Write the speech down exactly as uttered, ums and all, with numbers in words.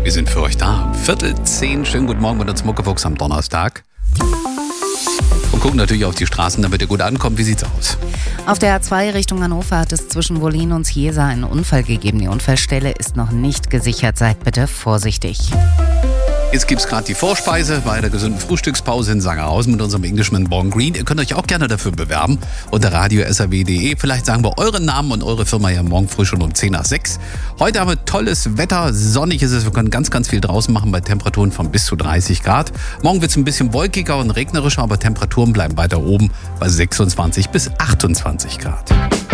Wir sind für euch da. Viertel zehn, schönen guten Morgen mit uns Muckefuchs am Donnerstag. Und gucken natürlich auf die Straßen, damit ihr gut ankommt. Wie sieht's aus? Auf der A zwei Richtung Hannover hat es zwischen Wollin und Chiesa einen Unfall gegeben. Die Unfallstelle ist noch nicht gesichert. Seid bitte vorsichtig. Jetzt gibt's gerade die Vorspeise bei der gesunden Frühstückspause in Sangerhausen mit unserem Englishman Born Green. Ihr könnt euch auch gerne dafür bewerben unter radio punkt s r w punkt d e. Vielleicht sagen wir euren Namen und eure Firma ja morgen früh schon um zehn nach sechs. Heute haben wir tolles Wetter, sonnig ist es. Wir können ganz, ganz viel draußen machen bei Temperaturen von bis zu dreißig Grad. Morgen wird's ein bisschen wolkiger und regnerischer, aber Temperaturen bleiben weiter oben bei sechsundzwanzig bis achtundzwanzig Grad.